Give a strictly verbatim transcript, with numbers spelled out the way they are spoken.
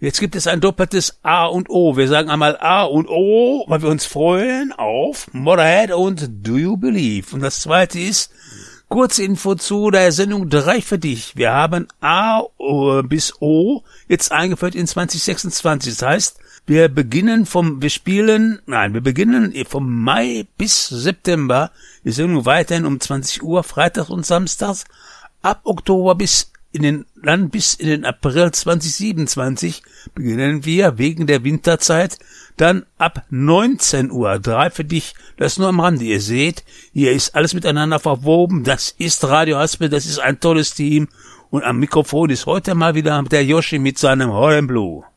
Jetzt gibt es ein doppeltes A und O. Wir sagen einmal A und O, weil wir uns freuen auf Motorhead und Do You Believe. Und das zweite ist, kurze Info zu der Sendung drei für dich. Wir haben A bis O jetzt eingeführt in zwanzig sechsundzwanzig. Das heißt, wir beginnen vom, wir spielen, nein, wir beginnen vom Mai bis September. Die Sendung weiterhin um zwanzig Uhr, freitags und samstags. Ab Oktober bis in den, dann bis in den April zwanzig siebenundzwanzig beginnen wir wegen der Winterzeit dann ab neunzehn Uhr. Drei für dich, das nur am Rande. Ihr seht, hier ist alles miteinander verwoben. Das ist Radio Haspel, das ist ein tolles Team. Und am Mikrofon ist heute mal wieder der Yoshi mit seinem Hall and Blue.